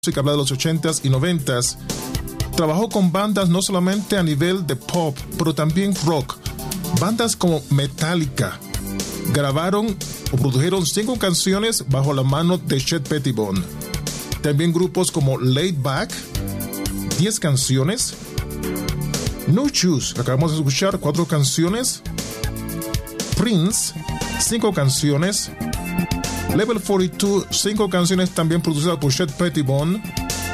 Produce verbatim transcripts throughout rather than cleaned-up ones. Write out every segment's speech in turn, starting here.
que habla de los ochentas y noventas. Trabajó con bandas no solamente a nivel de pop, pero también rock. Bandas como Metallica grabaron o produjeron cinco canciones bajo la mano de Chet Pettibone. También grupos como Laid Back, diez canciones. No Shoes, acabamos de escuchar cuatro canciones. Prince, cinco canciones. Level cuarenta y dos, cinco canciones también producidas por Chet Pettibone.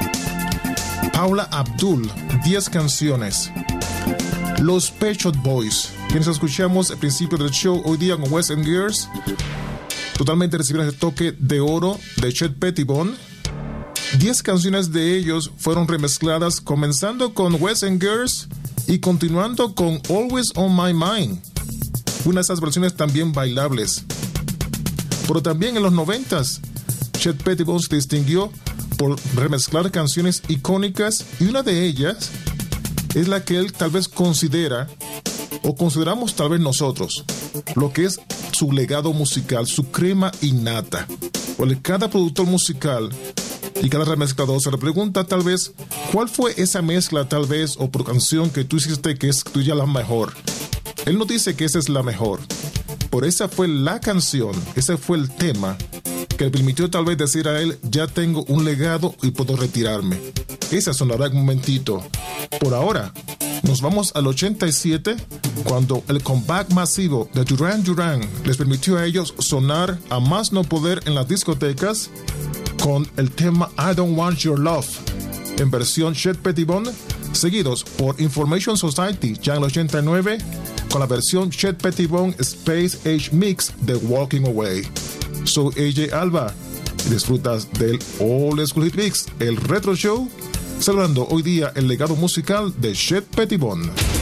Paula Abdul, diez canciones. Los Pet Shop Boys, quienes escuchamos al principio del show hoy día con Wes and Gears, totalmente recibieron el toque de oro de Chet Pettibone. diez canciones de ellos fueron remezcladas, comenzando con Wes and Gears y continuando con Always on My Mind, una de esas versiones también bailables. Pero también en los noventas, Chet Pettibone se distinguió por remezclar canciones icónicas, y una de ellas es la que él tal vez considera, o consideramos tal vez nosotros, lo que es su legado musical, su crema innata. Porque cada productor musical y cada remezclador se le pregunta tal vez, ¿cuál fue esa mezcla tal vez o por canción que tú hiciste que es tuya la mejor? Él no dice que esa es la mejor, pero esa fue la canción, ese fue el tema que le permitió tal vez decir a él, ya tengo un legado y puedo retirarme. Esa sonará un momentito. Por ahora, nos vamos al ochenta y siete, cuando el comeback masivo de Duran Duran les permitió a ellos sonar a más no poder en las discotecas con el tema I Don't Want Your Love, en versión Chet Pettibone, seguidos por Information Society ya en el ochenta y nueve, con la versión Chet Pettibone Space Age Mix de Walking Away. Soy A J Alba y disfrutas del All School Hit Mix, el Retro Show, celebrando hoy día el legado musical de Chet Pettibone.